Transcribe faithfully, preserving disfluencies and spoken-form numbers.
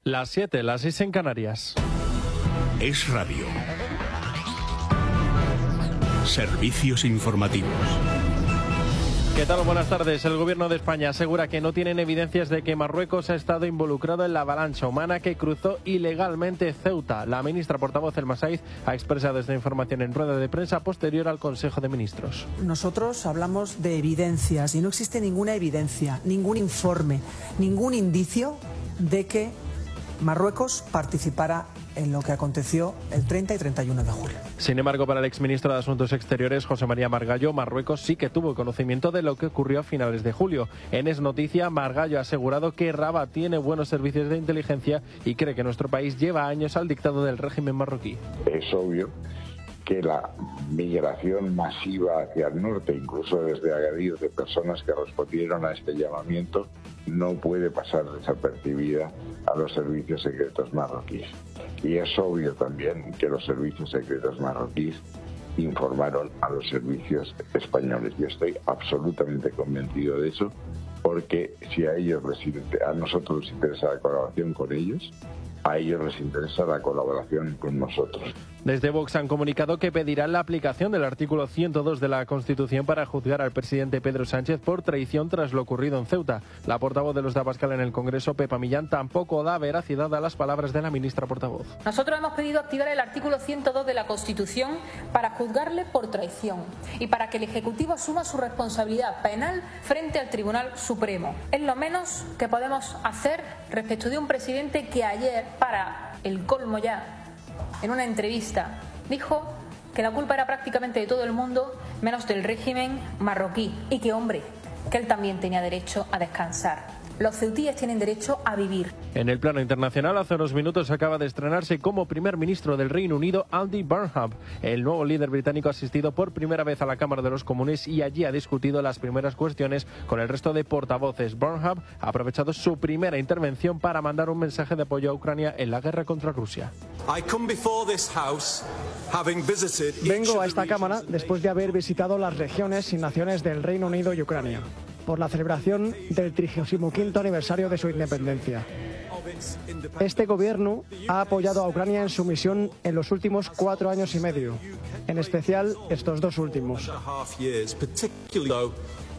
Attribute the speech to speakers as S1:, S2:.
S1: Las siete, las seis en Canarias.
S2: Es Radio. Servicios informativos.
S1: ¿Qué tal? Buenas tardes. El Gobierno de España asegura que no tienen evidencias de que Marruecos ha estado involucrado en la avalancha humana que cruzó ilegalmente Ceuta. La ministra portavoz El Masaiz ha expresado esta información en rueda de prensa posterior al Consejo de Ministros.
S3: Nosotros hablamos de evidencias y no existe ninguna evidencia, ningún informe, ningún indicio de que Marruecos participara en lo que aconteció el treinta y treinta y uno de julio.
S1: Sin embargo, para el exministro de Asuntos Exteriores, José María Margallo, Marruecos sí que tuvo conocimiento de lo que ocurrió a finales de julio. En Es Noticia, Margallo ha asegurado que Rabat tiene buenos servicios de inteligencia y cree que nuestro país lleva años al dictado del régimen marroquí.
S4: Es obvio que la migración masiva hacia el norte, incluso desde Agadir, de personas que respondieron a este llamamiento, no puede pasar desapercibida a los servicios secretos marroquíes. Y es obvio también que los servicios secretos marroquíes informaron a los servicios españoles. Yo estoy absolutamente convencido de eso, porque si a ellos les, a nosotros les interesa la colaboración con ellos, a ellos les interesa la colaboración con nosotros.
S1: Desde Vox han comunicado que pedirán la aplicación del artículo ciento dos de la Constitución para juzgar al presidente Pedro Sánchez por traición tras lo ocurrido en Ceuta. La portavoz de los de Abascal en el Congreso, Pepa Millán, tampoco da veracidad a las palabras de la ministra portavoz.
S5: Nosotros hemos pedido activar el artículo ciento dos de la Constitución para juzgarle por traición y para que el Ejecutivo asuma su responsabilidad penal frente al Tribunal Supremo. Es lo menos que podemos hacer respecto de un presidente que ayer, para el colmo ya, en una entrevista, dijo que la culpa era prácticamente de todo el mundo, menos del régimen marroquí. Y que, hombre, que él también tenía derecho a descansar. Los ceutíes tienen derecho a vivir.
S1: En el plano internacional, hace unos minutos acaba de estrenarse como primer ministro del Reino Unido Andy Burnham. El nuevo líder británico ha asistido por primera vez a la Cámara de los Comunes y allí ha discutido las primeras cuestiones con el resto de portavoces. Burnham ha aprovechado su primera intervención para mandar un mensaje de apoyo a Ucrania en la guerra contra Rusia.
S6: Vengo a esta Cámara después de haber visitado las regiones y naciones del Reino Unido y Ucrania, por la celebración del trigésimo quinto aniversario de su independencia. Este gobierno ha apoyado a Ucrania en su misión en los últimos cuatro años y medio, en especial estos dos últimos.